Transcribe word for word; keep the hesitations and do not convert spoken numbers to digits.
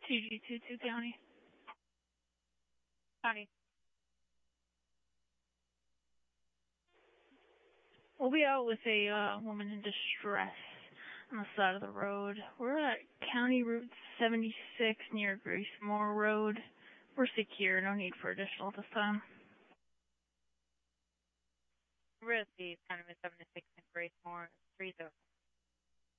two G two two County. County. We'll be out with a uh, woman in distress on the side of the road. We're at County Route seventy-six near Gracemore Road. We're secure, no need for additional at this time. We're at the County Route seventy-six in Gracemore, three thousand.